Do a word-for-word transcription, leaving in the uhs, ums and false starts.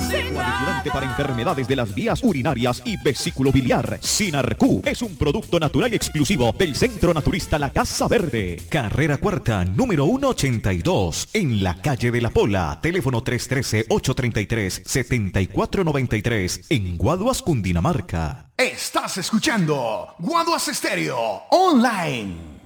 Ayudante para enfermedades de las vías urinarias y vesículo biliar. Sinarcú es un producto natural y exclusivo del Centro Naturista La Casa Verde. Carrera Cuarta, número ciento ochenta y dos, en la calle de La Pola. Teléfono tres uno tres, ocho tres tres, siete cuatro nueve tres, en Guaduas, Cundinamarca. Estás escuchando Guaduas Estéreo Online.